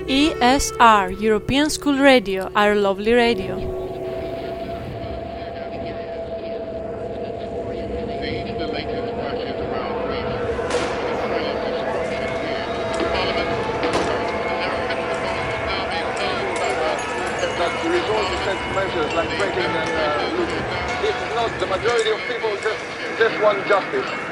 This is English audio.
ESR, European School Radio, our lovely radio. Measures like breaking and looting. This is not the majority of people just want justice.